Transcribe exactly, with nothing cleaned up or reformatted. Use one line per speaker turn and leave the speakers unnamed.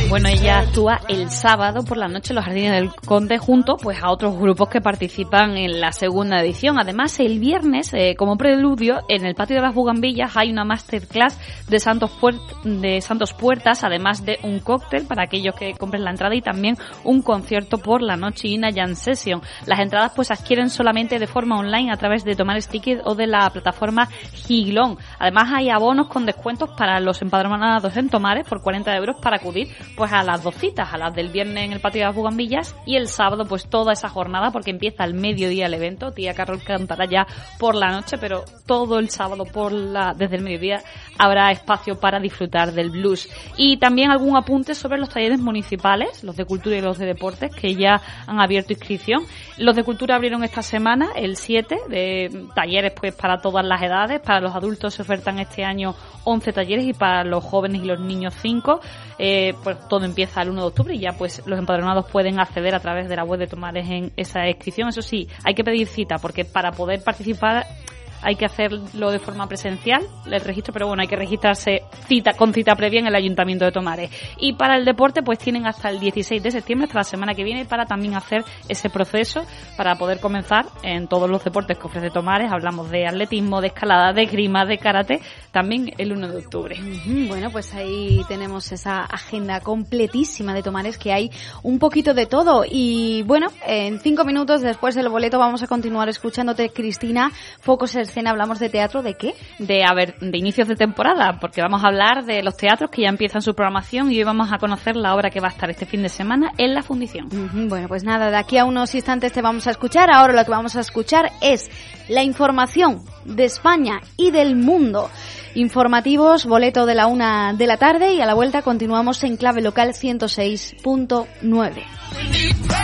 Bueno, ella actúa el sábado por la noche en los Jardines del Conde junto pues a otros grupos que participan en la segunda edición. Además, el viernes, eh, como preludio, en el Patio de las Bugambillas hay una masterclass de Santos, Puert- de Santos Puertas, además de un cóctel para aquellos que compren la entrada y también un concierto por la noche y una jam session. Las entradas pues adquieren solamente de forma online a través de Tomares Ticket o de la plataforma Giglón. Además, hay abonos con descuentos para los empadronados en Tomares por cuarenta euros para acudir pues a las dos citas, a las del viernes en el Patio de las Bugambillas y el sábado pues toda esa jornada, porque empieza al mediodía el evento. Tía Carol cantará ya por la noche, pero todo el sábado por la desde el mediodía habrá espacio para disfrutar del blues. Y también algún apunte sobre los talleres municipales, los de cultura y los de deportes, que ya han abierto inscripción. Los de cultura abrieron esta semana, el siete, de talleres pues para todas las edades. Para los adultos se ofertan este año once talleres y para los jóvenes y los niños cinco. Eh, pues todo empieza el uno de octubre y ya pues los empadronados pueden acceder a través de la web de Tomares en esa inscripción. Eso sí, hay que pedir cita porque para poder participar hay que hacerlo de forma presencial, el registro, pero bueno, hay que registrarse cita con cita previa en el Ayuntamiento de Tomares. Y para el deporte, pues tienen hasta el dieciséis de septiembre, hasta la semana que viene, para también hacer ese proceso, para poder comenzar en todos los deportes que ofrece Tomares. Hablamos de atletismo, de escalada, de esgrima, de karate, también el uno de octubre.
Uh-huh. Bueno, pues ahí tenemos esa agenda completísima de Tomares, que hay un poquito de todo. Y bueno, en cinco minutos después del boleto vamos a continuar escuchándote, Cristina. Focos Escena, hablamos de teatro, ¿de qué?
De, a ver, de inicios de temporada, porque vamos a hablar de los teatros que ya empiezan su programación y hoy vamos a conocer la obra que va a estar este fin de semana en la Fundición.
Uh-huh. Bueno, pues nada, de aquí a unos instantes te vamos a escuchar. Ahora lo que vamos a escuchar es la información de España y del mundo. Informativos, boleto de la una de la tarde y a la vuelta continuamos en Clave Local ciento seis punto nueve.